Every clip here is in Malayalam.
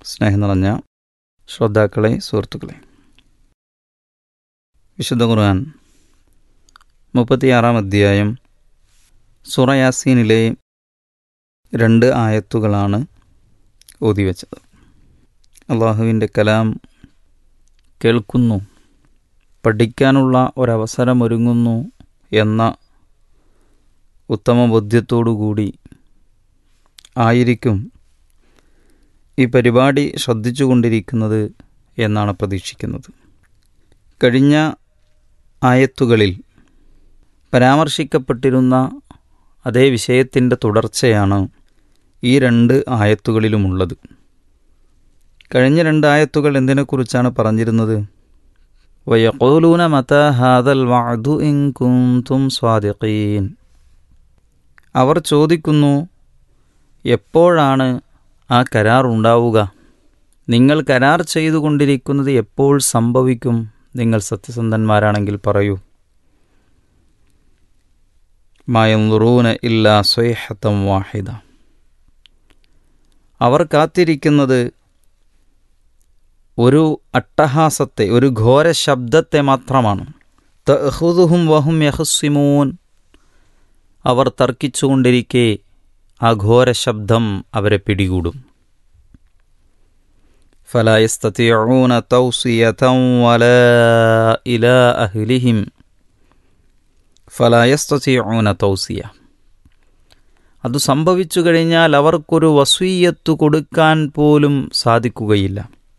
സ്നേഹം നിറഞ്ഞ ശ്രോതാക്കളെ, സുഹൃത്തുക്കളെ, വിശുദ്ധ ഖുർആൻ 36 അധ്യായം സൂറ യാസീനിലെ 2 ആയത്തുകളാണ് ഓതിവെച്ചത്. അള്ളാഹുവിൻ്റെ കലാം കേൾക്കുന്നു, പഠിക്കാനുള്ള ഒരവസരമൊരുങ്ങുന്നു എന്ന ഉത്തമ ബോധ്യത്തോടുകൂടി ആയിരിക്കും ഈ പരിപാടി ശ്രദ്ധിച്ചുകൊണ്ടിരിക്കുന്നത് എന്നാണ് പ്രതീക്ഷിക്കുന്നത്. കഴിഞ്ഞ ആയത്തുകളിൽ പരാമർശിക്കപ്പെട്ടിരുന്ന അതേ വിഷയത്തിൻ്റെ തുടർച്ചയാണ് ഈ 2 ആയത്തുകളിലുമുള്ളത്. കഴിഞ്ഞ 2 ആയത്തുകൾ എന്തിനെക്കുറിച്ചാണ് പറഞ്ഞിരുന്നത്? വയഖൂലൂന മതാ ഹാദൽ വഅദു ഇൻ കുൻതും സ്വാദിഖീൻ. അവർ ചോദിക്കുന്നു, എപ്പോഴാണ് ആ കരാർ ഉണ്ടാവുക? നിങ്ങൾ കരാർ ചെയ്തുകൊണ്ടിരിക്കുന്നത് എപ്പോൾ സംഭവിക്കും? നിങ്ങൾ സത്യസന്ധന്മാരാണെങ്കിൽ പറയൂ. മാ യൻദുറൂന ഇല്ലാ സ്വൈഹതൻ വാഹിദ. അവർ കാത്തിരിക്കുന്നത് ഒരു അട്ടഹാസത്തെ, ഒരു ഘോര ശബ്ദത്തെ മാത്രമാണ്. തഅഖുദുഹും വഹും യഖ്സിമൂൻ. അവർ തർക്കിച്ചുകൊണ്ടിരിക്കെ ആ ഘോര ശബ്ദം അവരെ പിടികൂടും. ഫലാ യസ്തതിഊന തൗസിയതൻ വലാ ഇലാ അഹ്ലിഹിം ഫലാ യസ്തതിഊന തൗസിയ. അത് സംഭവിച്ചു കഴിഞ്ഞാൽ അവർക്കൊരു വസിയ്യത്ത് കൊടുക്കാൻ പോലും സാധിക്കുകയില്ല.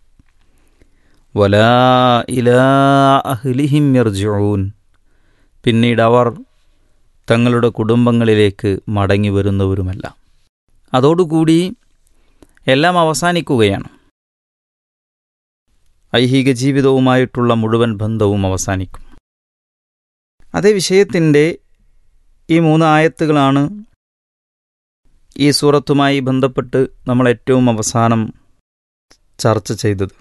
വലാ ഇലാ അഹ്ലിഹിം യർജിഊൻ. പിന്നീട് അവർ തങ്ങളുടെ കുടുംബങ്ങളിലേക്ക് മടങ്ങി വരുന്നവരുമല്ല. അതോടുകൂടി എല്ലാം അവസാനിക്കുകയാണ്. ഐഹിക ജീവിതവുമായിട്ടുള്ള മുഴുവൻ ബന്ധവും അവസാനിക്കും. അതേ വിഷയത്തിൻ്റെ ഈ 3 ആയത്തുകളാണ് ഈ സൂറത്തുമായി ബന്ധപ്പെട്ട് നമ്മൾ ഏറ്റവും അവസാനം ചർച്ച ചെയ്തത്.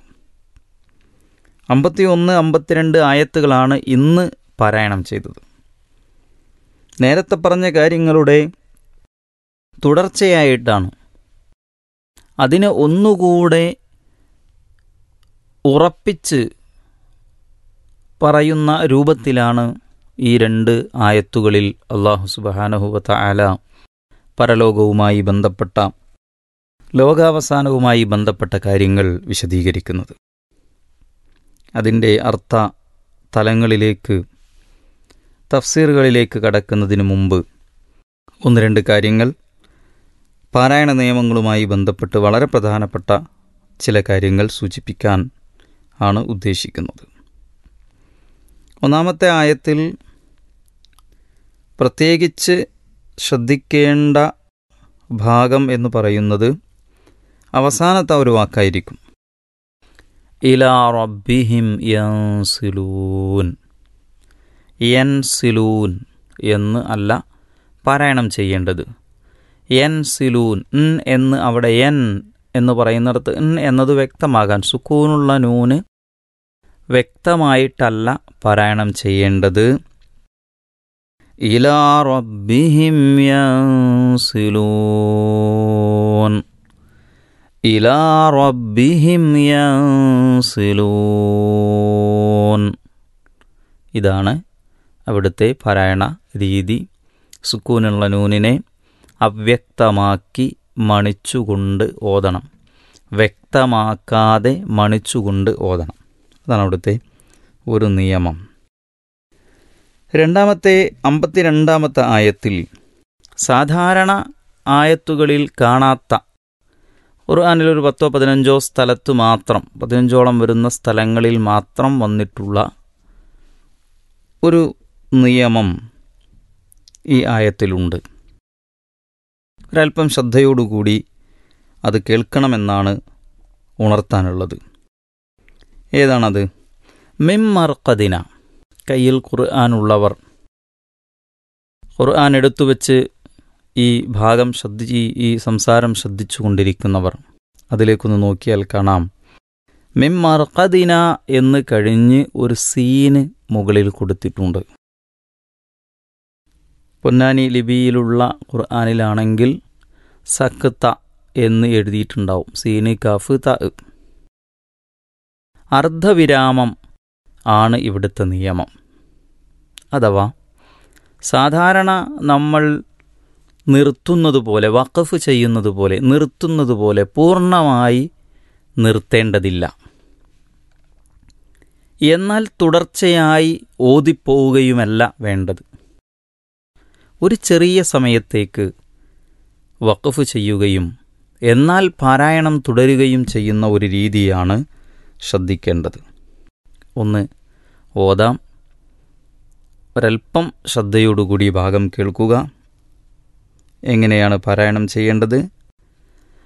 51, 52 ആയത്തുകളാണ് ഇന്ന് പാരായണം ചെയ്തത്. നേരത്തെ പറഞ്ഞ കാര്യങ്ങളുടെ തുടർച്ചയായിട്ടാണ്. അതിനെ ഒന്നുകൂടെ ഉറപ്പിച്ച് പറയുന്ന രൂപത്തിലാണ് ഈ 2 ആയത്തുകളിൽ അല്ലാഹു സുബ്ഹാനഹു വ തആല പരലോകവുമായി ബന്ധപ്പെട്ട, ലോകാവസാനവുമായി ബന്ധപ്പെട്ട കാര്യങ്ങൾ വിശദീകരിക്കുന്നത്. അതിൻ്റെ അർത്ഥ തലങ്ങളിലേക്ക്, തഫ്സീറുകളിലേക്ക് കടക്കുന്നതിന് മുമ്പ് 1-2 കാര്യങ്ങൾ പാരായണ നിയമങ്ങളുമായി ബന്ധപ്പെട്ട് വളരെ പ്രധാനപ്പെട്ട ചില കാര്യങ്ങൾ സൂചിപ്പിക്കാൻ ആണ് ഉദ്ദേശിക്കുന്നത്. 1-ാമത്തെ ആയത്തിൽ പ്രത്യേകിച്ച് ശ്രദ്ധിക്കേണ്ട ഭാഗം എന്ന് പറയുന്നത് അവസാനത്തെ ഒരു വാക്കായിരിക്കും. ഇലാ റബ്ബിഹിം യൻസിലൂൻ. യൻസിലൂൻ എന്ന് അല്ല പാരായണം ചെയ്യേണ്ടത്. യൻസിലൂൻ എന്ന് അവിടെ യൻ എന്ന് പറയുന്നിടത്ത് എന്നത് വ്യക്തമാകാൻ സുക്കൂനുള്ള നൂന് വ്യക്തമായിട്ടല്ല പാരായണം ചെയ്യേണ്ടത്. ഇലാ റബ്ബിഹിം യൻസിലൂൻ. ഇലാ റബ്ബിഹിം യൻസിലൂൻ. ഇതാണ് അവിടുത്തെ പാരായണ രീതി. സുക്കൂനുള്ള നൂനിനെ അവ്യക്തമാക്കി മണിച്ചുകൊണ്ട് ഓതണം, വ്യക്തമാക്കാതെ മണിച്ചുകൊണ്ട് ഓതണം. അതാണ് അവിടുത്തെ ഒരു നിയമം. 52-ാമത്തെ ആയത്തിൽ സാധാരണ ആയത്തുകളിൽ കാണാത്ത, ഖുർആനിലൊരു 10-15 സ്ഥലത്ത് മാത്രം, 15ഓളം വരുന്ന സ്ഥലങ്ങളിൽ മാത്രം വന്നിട്ടുള്ള ഒരു നിയമം ഈ ആയത്തിലുണ്ട്. ഒരൽപ്പം ശ്രദ്ധയോടുകൂടി അത് കേൾക്കണമെന്നാണ് ഉണർത്താനുള്ളത്. ഏതാണത്? മിമ്മർഖദിന. കയ്യിൽ ഖുർആനുള്ളവർ, ഖുർആൻ എടുത്തുവെച്ച് ഈ ഭാഗം ഈ സംസാരം ശ്രദ്ധിച്ചു കൊണ്ടിരിക്കുന്നവർ അതിലേക്കൊന്ന് നോക്കിയാൽ കാണാം, മിമ്മർഖദിന എന്ന് കഴിഞ്ഞ് ഒരു സീന് മുകളിൽ കൊടുത്തിട്ടുണ്ട്. പൊന്നാനി ലിപിയിലുള്ള ഖുർആനിലാണെങ്കിൽ സഖ്ത എന്ന് എഴുതിയിട്ടുണ്ടാവും. സീന് കാഫ് ത. അർദ്ധവിരാമം ആണ് ഇവിടുത്തെ നിയമം. അഥവാ സാധാരണ നമ്മൾ നിർത്തുന്നത് പോലെ, വഖഫ് ചെയ്യുന്നത് പോലെ, നിർത്തുന്നത് പോലെ പൂർണ്ണമായി നിർത്തേണ്ടതില്ല. എന്നാൽ തുടർച്ചയായി ഓതിപ്പോവുകയുമല്ല വേണ്ടത്. ഒരു ചെറിയ സമയത്തേക്ക് വഖഫ് ചെയ്യുകയും എന്നാൽ പാരായണം തുടരുകയും ചെയ്യുന്ന ഒരു രീതിയാണ് ശ്രദ്ധിക്കേണ്ടത്. ഒന്ന് ഓതാം, ഒരൽപ്പം ശ്രദ്ധയോടുകൂടി ഭാഗം കേൾക്കുക. എങ്ങനെയാണ് പാരായണം ചെയ്യേണ്ടത്?